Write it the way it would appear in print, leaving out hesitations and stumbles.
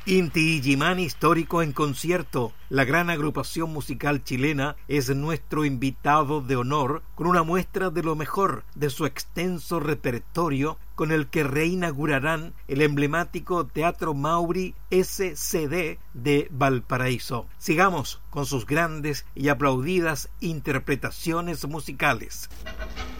Inti Illimani Histórico en concierto. La gran agrupación musical chilena es nuestro invitado de honor con una muestra de lo mejor de su extenso repertorio con el que reinaugurarán el emblemático Teatro Mauri SCD de Valparaíso. Sigamos con sus grandes y aplaudidas interpretaciones musicales.